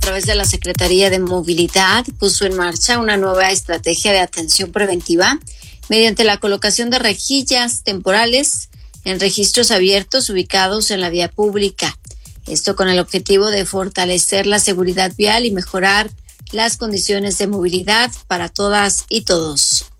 través de la Secretaría de Movilidad, puso en marcha una nueva estrategia de atención preventiva mediante la colocación de rejillas temporales en registros abiertos ubicados en la vía pública. Esto con el objetivo de fortalecer la seguridad vial y mejorar las condiciones de movilidad para todas y todos.